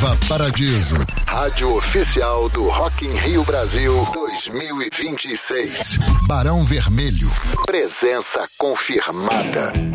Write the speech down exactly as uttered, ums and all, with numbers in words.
Nova Paradiso. Rádio oficial do Rock in Rio Brasil dois mil e vinte e seis. Barão Vermelho. Presença confirmada.